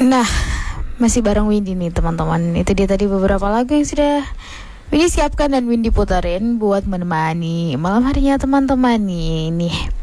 Nah, masih bareng Windy nih teman-teman. Itu dia tadi beberapa lagu yang sudah Windy siapkan dan Windy putarin buat menemani malam harinya teman-teman nih.